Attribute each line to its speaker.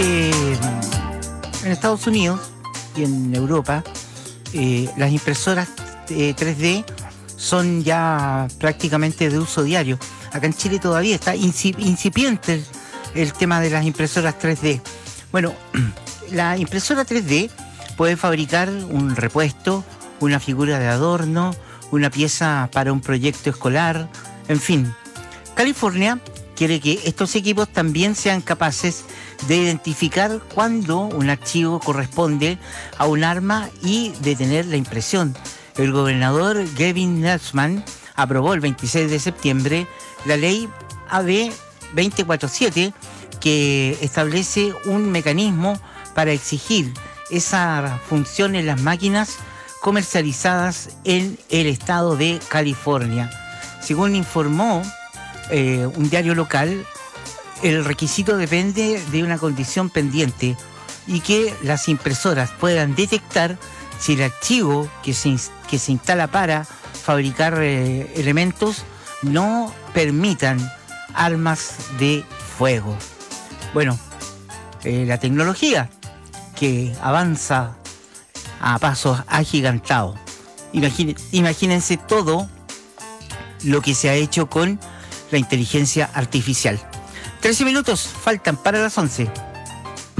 Speaker 1: que en Estados Unidos y en Europa las impresoras 3D son ya prácticamente de uso diario. Acá en Chile todavía está incipiente el tema de las impresoras 3D. Bueno, la impresora 3D puede fabricar un repuesto, una figura de adorno, una pieza para un proyecto escolar, en fin. California quiere que estos equipos también sean capaces de identificar cuándo un archivo corresponde a un arma y detener la impresión. El gobernador Gavin Newsom aprobó el 26 de septiembre la ley AB 247 que establece un mecanismo para exigir esa función en las máquinas comercializadas en el estado de California. Según informó un diario local, el requisito depende de una condición pendiente y que las impresoras puedan detectar si el archivo que se instala para fabricar elementos no permitan armas de fuego. Bueno, la tecnología que avanza a pasos agigantados. Imagínense todo lo que se ha hecho con la inteligencia artificial. 13 minutos faltan para las 11.